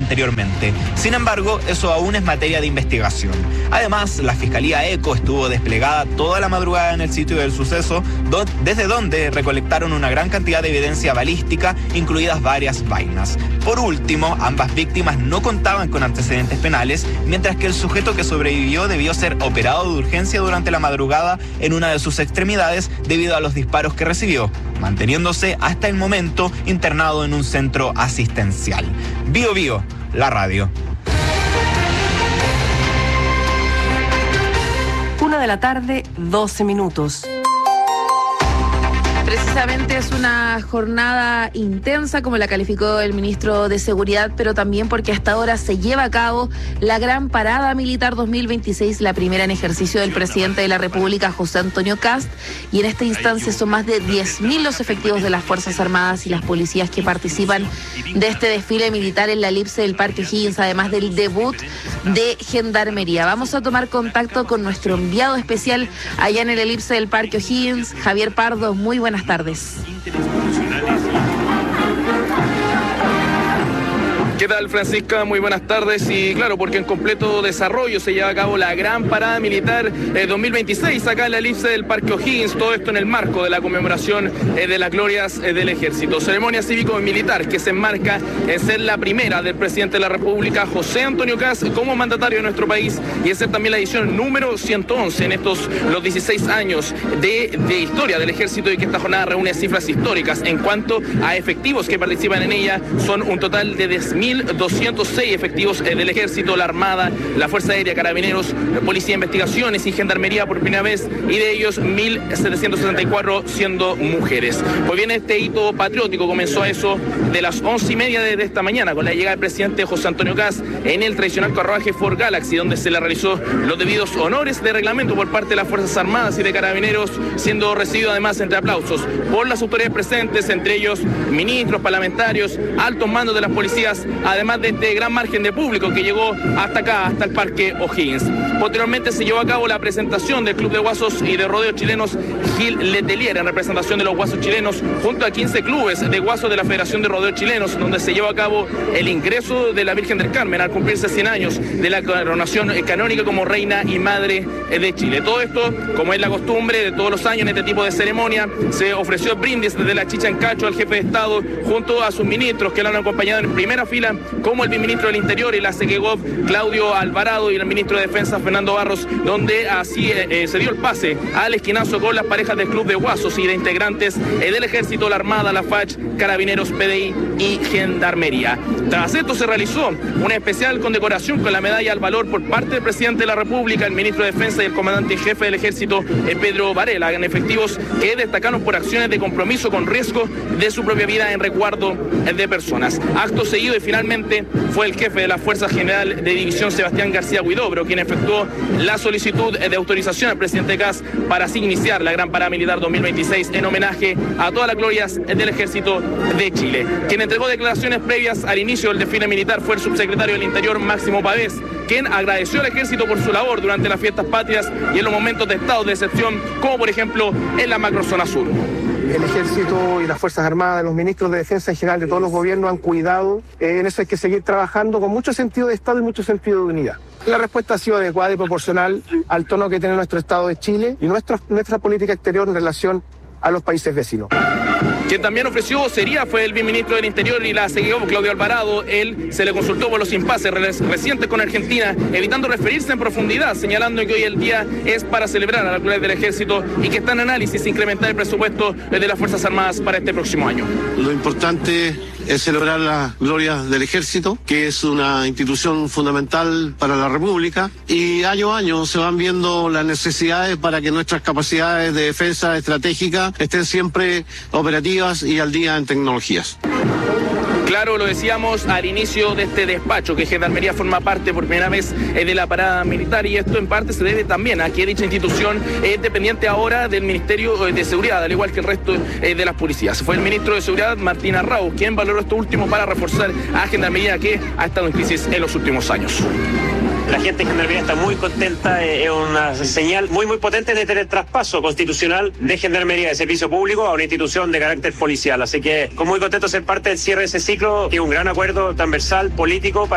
anteriormente. Sin embargo, eso aún es materia de investigación. Además, la Fiscalía ECO estuvo desplegada toda la madrugada en el sitio del suceso, desde donde recolectaron una gran cantidad de evidencia balística, incluidas varias vainas. Por último, ambas víctimas no contaban con antecedentes penales, mientras que el sujeto que sobrevivió debió ser operado de urgencia durante la madrugada en una de sus extremidades debido a los disparos que recibió, manteniéndose hasta el momento internado en un centro asistencial. Bío Bío, la radio. 1:12 p.m. Precisamente es una jornada intensa, como la calificó el ministro de Seguridad, pero también porque hasta ahora se lleva a cabo la Gran Parada Militar 2026, la primera en ejercicio del presidente de la República, José Antonio Kast, y en esta instancia son más de 10.000 los efectivos de las Fuerzas Armadas y las policías que participan de este desfile militar en la elipse del Parque O'Higgins, además del debut de Gendarmería. Vamos a tomar contacto con nuestro enviado especial allá en el elipse del Parque O'Higgins, Javier Pardo. Muy buenas tardes. ¿Qué tal, Francisca? Muy buenas tardes. Y claro, porque en completo desarrollo se lleva a cabo la Gran Parada Militar 2026 acá en la elipse del Parque O'Higgins, todo esto en el marco de la conmemoración de las glorias del Ejército. Ceremonia cívico-militar que se enmarca en ser la primera del presidente de la República, José Antonio Kast, como mandatario de nuestro país, y es ser también la edición número 111 en los 16 años de historia del Ejército, y que esta jornada reúne cifras históricas en cuanto a efectivos que participan en ella. Son un total de 10.206 efectivos del Ejército, la Armada, la Fuerza Aérea, Carabineros, Policía de Investigaciones y Gendarmería por primera vez, y de ellos 1.764 siendo mujeres. Pues bien, este hito patriótico comenzó a eso de las 11:30 de esta mañana, con la llegada del presidente José Antonio Kast en el tradicional carruaje Ford Galaxy, donde se le realizó los debidos honores de reglamento por parte de las Fuerzas Armadas y de Carabineros, siendo recibido además entre aplausos por las autoridades presentes, entre ellos ministros, parlamentarios, altos mandos de las policías, además de este gran margen de público que llegó hasta acá, hasta el Parque O'Higgins. Posteriormente se llevó a cabo la presentación del Club de Guasos y de Rodeos Chilenos Gil Letelier, en representación de los guasos chilenos, junto a 15 clubes de guasos de la Federación de Rodeos Chilenos, donde se llevó a cabo el ingreso de la Virgen del Carmen al cumplirse 100 años de la coronación canónica como reina y madre de Chile. Todo esto, como es la costumbre de todos los años en este tipo de ceremonia, se ofreció brindis desde la chicha en cacho al jefe de Estado, junto a sus ministros que lo han acompañado en primera fila, como el viceministro del Interior y la Segegov, Claudio Alvarado, y el ministro de Defensa, Fernando Barros, donde así se dio el pase al esquinazo con las parejas del Club de Guasos y de integrantes del Ejército, la Armada, la FACH, Carabineros, PDI y Gendarmería. Tras esto se realizó una especial condecoración con la medalla al valor por parte del presidente de la República, el ministro de Defensa y el comandante en jefe del Ejército, Pedro Varela, en efectivos que destacaron por acciones de compromiso con riesgo de su propia vida en resguardo de personas. Acto seguido, y finalmente fue el jefe de la Fuerza General de División, Sebastián García Huidobro, quien efectuó la solicitud de autorización al presidente Kast para así iniciar la Gran Parada Militar 2026 en homenaje a todas las glorias del Ejército de Chile. Quien entregó declaraciones previas al inicio del desfile militar fue el subsecretario del Interior, Máximo Pavés, quien agradeció al Ejército por su labor durante las fiestas patrias y en los momentos de estado de excepción, como por ejemplo en la macrozona sur. El Ejército y las Fuerzas Armadas, los ministros de Defensa en general de todos los gobiernos han cuidado. En eso hay que seguir trabajando con mucho sentido de Estado y mucho sentido de unidad. La respuesta ha sido adecuada y proporcional al tono que tiene nuestro Estado de Chile y nuestra política exterior en relación a los países vecinos. Quien también ofreció vocería fue el viceministro del Interior y la Segegov, Claudio Alvarado. Él se le consultó por los impases recientes con Argentina, evitando referirse en profundidad, señalando que hoy el día es para celebrar a la gloria del Ejército y que está en análisis incrementar el presupuesto de las Fuerzas Armadas para este próximo año. Lo importante es celebrar la gloria del Ejército, que es una institución fundamental para la República, y año a año se van viendo las necesidades para que nuestras capacidades de defensa estratégica estén siempre operativas y al día en tecnologías. Claro, lo decíamos al inicio de este despacho, que Gendarmería forma parte por primera vez de la parada militar, y esto en parte se debe también a que dicha institución es dependiente ahora del Ministerio de Seguridad, al igual que el resto de las policías. Fue el ministro de Seguridad, Martín Arrau, quien valoró esto último para reforzar a Gendarmería, que ha estado en crisis en los últimos años. La gente de Gendarmería está muy contenta, es una señal muy potente de tener traspaso constitucional de Gendarmería de servicio público a una institución de carácter policial. Así que muy contento de ser parte del cierre de ese ciclo, que es un gran acuerdo transversal político